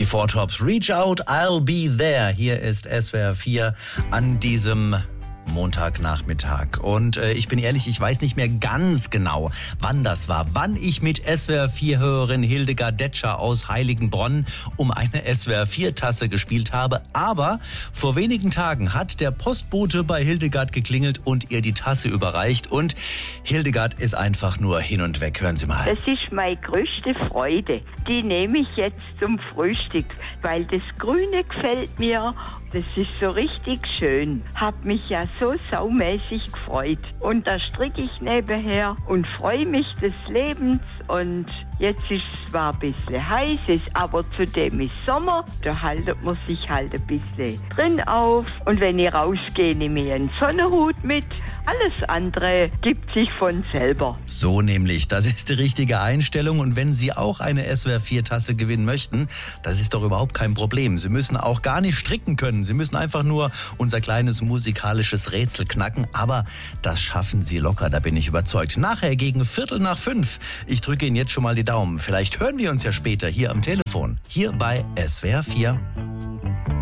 Four Tops, Reach Out, I'll Be There. Hier ist SWR 4 an diesem Montagnachmittag. Und ich bin ehrlich, ich weiß nicht mehr ganz genau, wann das war. Wann ich mit SWR 4-Hörerin Hildegard Detscher aus Heiligenbronn um eine SWR 4-Tasse gespielt habe. Aber vor wenigen Tagen hat der Postbote bei Hildegard geklingelt und ihr die Tasse überreicht. Und Hildegard ist einfach nur hin und weg. Hören Sie mal. Das ist meine größte Freude. Die nehme ich jetzt zum Frühstück, weil das Grüne gefällt mir. Das ist so richtig schön. Hab mich ja so saumäßig gefreut. Und da stricke ich nebenher und freue mich des Lebens. Und jetzt ist es zwar ein bisschen heiß, aber zudem ist Sommer. Da haltet man sich halt ein bisschen drin auf. Und wenn ich rausgehe, nehme ich einen Sonnenhut mit. Alles andere gibt sich von selber. So nämlich, das ist die richtige Einstellung. Und wenn Sie auch eine SWR 4-Tasse gewinnen möchten, das ist doch überhaupt kein Problem. Sie müssen auch gar nicht stricken können. Sie müssen einfach nur unser kleines musikalisches Rätsel knacken. Aber das schaffen Sie locker, da bin ich überzeugt. Nachher gegen 4:45. Ich drücke Ihnen jetzt schon mal die Daumen. Vielleicht hören wir uns ja später hier am Telefon. Hier bei SWR 4.